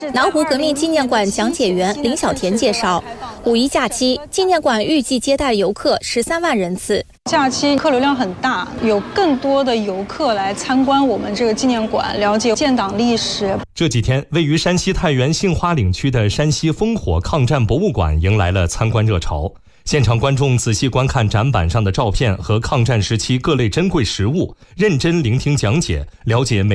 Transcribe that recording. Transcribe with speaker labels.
Speaker 1: 南湖革命纪念馆讲解员林小田介绍，五一假期，纪念馆预计接待游客13万人次。
Speaker 2: 假期客流量很大，有更多的游客来参观我们这个纪念馆，了解建党历史。
Speaker 3: 这几天，位于山西太原杏花岭区的山西烽火抗战博物馆迎来了参观热潮。现场观众仔细观看展板上的照片和抗战时期各类珍贵实物，认真聆听讲解，了解